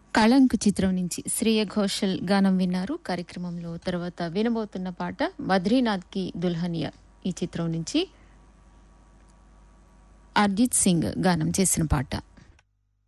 కళంక్ చిత్రం నుంచి శ్రేయ ఘోషల్ గానం విన్నారు. కార్యక్రమంలో తర్వాత వినబోతున్న పాట బద్రీనాథ్ కి దుల్హనియా ఈ చిత్రం నుంచి అర్జిత్ సింగ్ గానం చేసిన పాట.